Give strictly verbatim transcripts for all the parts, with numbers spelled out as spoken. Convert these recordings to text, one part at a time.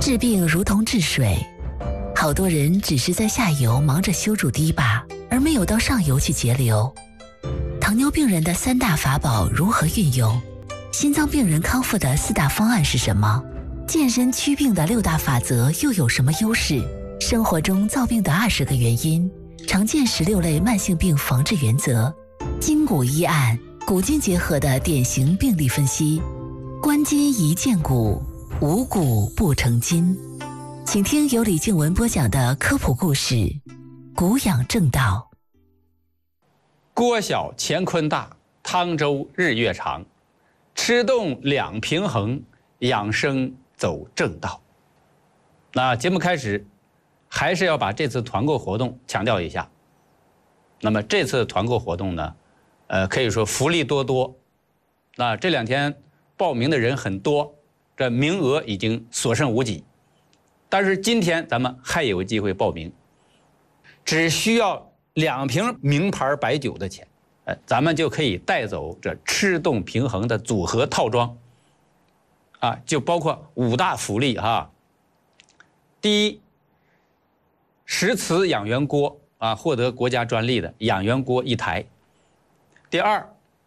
治病如同治水，好多人只是在下游忙着修筑堤坝，而没有到上游去节流。糖尿病人的三大法宝如何运用？心脏病人康复的四大方案是什么？健身祛病的六大法则又有什么优势？生活中造病的二十个原因，常见十六类慢性病防治原则，筋骨医案，古今结合的典型病例分析。观筋宜见骨，无骨不成筋。请听由李静文播讲的科普故事《骨养正道》。 锅小乾坤大，汤粥日月长。吃动两平衡，养生走正道。那节目开始，还是要把这次团购活动强调一下。那么这次团购活动呢，呃，可以说福利多多。那这两天报名的人很多，这名额已经所剩无几。但是今天咱们还有机会报名，只需要两瓶名牌白酒的钱，呃，咱们就可以带走这吃动平衡的组合套装，啊，就包括五大福利哈。第一，石瓷养元锅啊，获得国家专利的养元锅一台。第二，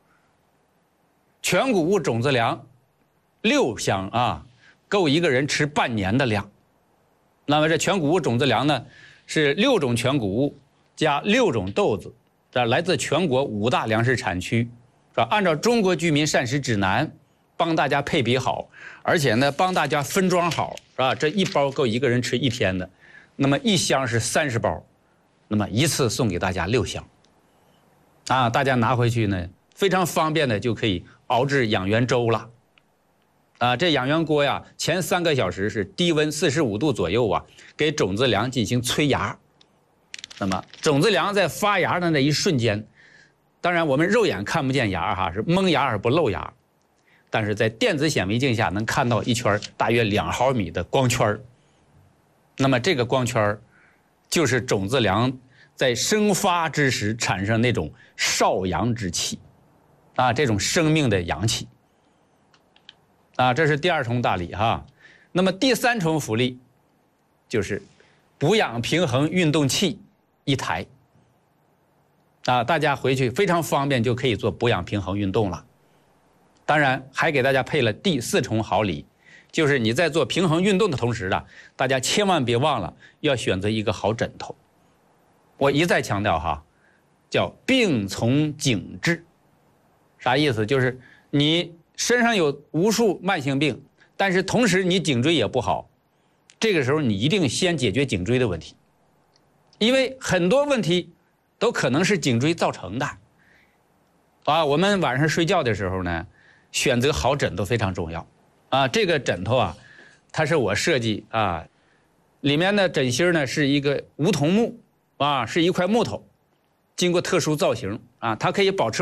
全谷物种子粮六箱啊，够一个人吃半年的量。那么这全谷物种子粮呢，是六种全谷物加六种豆子，这来自全国五大粮食产区，是吧？按照中国居民膳食指南帮大家配比好，而且呢帮大家分装好，是吧？这一包够一个人吃一天的，那么一箱是三十包，那么一次送给大家六箱，啊，大家拿回去呢非常方便的就可以熬制养元粥了。啊，这养元锅呀，前三个小时是低温四十五度左右啊，给种子粮进行催芽。那么种子粮在发芽的那一瞬间，当然我们肉眼看不见芽哈，是蒙芽而不露芽，但是在电子显微镜下能看到一圈大约两毫米的光圈。那么这个光圈就是种子粮在生发之时产生那种少阳之气，啊，这种生命的阳气。啊，这是第二重大礼哈。那么第三重福利就是补养平衡运动器一台。啊，大家回去非常方便就可以做补养平衡运动了。当然还给大家配了第四重好礼，就是你在做平衡运动的同时啊，大家千万别忘了要选择一个好枕头。我一再强调哈，叫病从颈治。啥意思？就是你身上有无数慢性病，但是同时你颈椎也不好，这个时候你一定先解决颈椎的问题，因为很多问题都可能是颈椎造成的。啊，我们晚上睡觉的时候呢，选择好枕头非常重要。啊，这个枕头啊，它是我设计啊，里面的枕芯呢是一个梧桐木啊，是一块木头，经过特殊造型啊，它可以保持